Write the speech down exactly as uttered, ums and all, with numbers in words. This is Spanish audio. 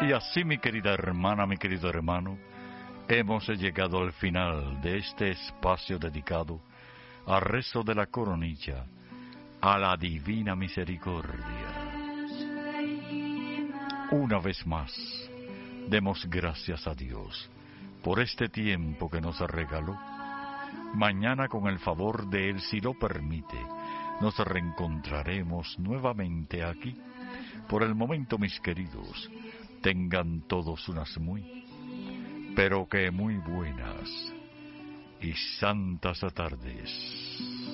Y así, mi querida hermana, mi querido hermano, hemos llegado al final de este espacio dedicado al rezo de la coronilla, a la divina misericordia. Una vez más, demos gracias a Dios por este tiempo que nos regaló. Mañana, con el favor de Él, si lo permite, nos reencontraremos nuevamente aquí. Por el momento, mis queridos, tengan todos unas muy, pero que muy buenas y santas tardes.